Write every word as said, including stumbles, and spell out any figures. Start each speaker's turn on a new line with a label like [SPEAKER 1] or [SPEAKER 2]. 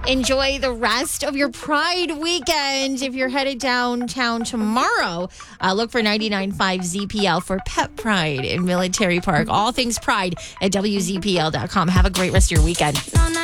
[SPEAKER 1] Enjoy the rest of your Pride weekend. If you're headed downtown tomorrow, uh, look for ninety-nine point five Z P L for Pep Pride in Military Park. All things Pride at W Z P L dot com. Have a great rest of your weekend.